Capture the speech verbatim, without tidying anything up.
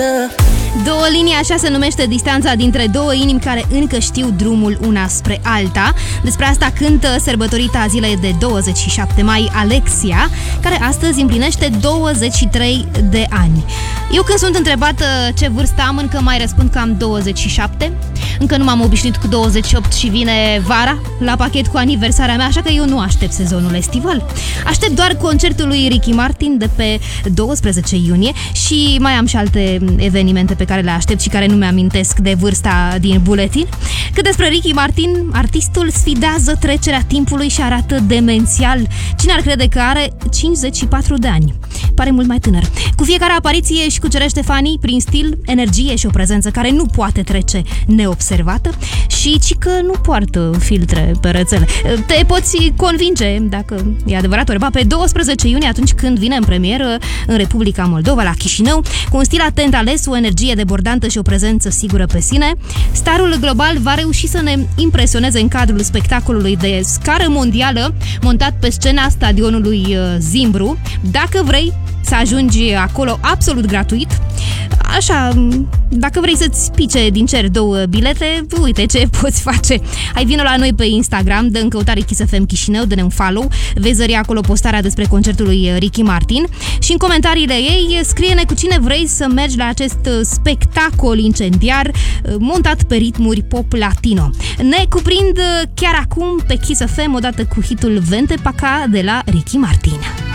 Două linii, așa se numește distanța dintre două inimi care încă știu drumul una spre alta. Despre asta cântă sărbătorita zilei de douăzeci și șapte mai, Alexia, care astăzi împlinește douăzeci și trei de ani. Eu când sunt întrebată ce vârstă am, încă mai răspund că am douăzeci și șapte. Încă nu m-am obișnuit cu douăzeci și opt și vine vara la pachet cu aniversarea mea, așa că eu nu aștept sezonul estival. Aștept doar concertul lui Ricky Martin de pe douăsprezece iunie și mai am și alte evenimente pe care le aștept și care nu mi-amintesc de vârsta din buletin. Cât despre Ricky Martin, artistul sfidează trecerea timpului și arată demențial. Cine ar crede că are cincizeci și patru de ani? Pare mult mai tânăr. Cu fiecare apariție își cucerește fanii prin stil, energie și o prezență care nu poate trece neobservată și ci că nu poartă filtre pe rețele. Te poți convinge dacă e adevărat orba pe douăsprezece iunie, atunci când vine în premieră în Republica Moldova, la Chișinău, cu un stil atent ales, o energie debordantă și o prezență sigură pe sine. Starul global va reuși să ne impresioneze în cadrul spectacolului de scară mondială montat pe scena stadionului Zimbru. Dacă vrei să ajungi acolo absolut gratuit, așa, dacă vrei să-ți pice din cer două bilete, uite ce poți face. Hai, vină la noi pe Instagram, dă în căutare Kiss F M Chișinău, dă-ne un follow, vezi zări acolo postarea despre concertul lui Ricky Martin și în comentariile ei scrie-ne cu cine vrei să mergi la acest spectacol incendiar montat pe ritmuri pop latino. Ne cuprind chiar acum pe Kiss F M odată cu hitul Vente Paca de la Ricky Martin.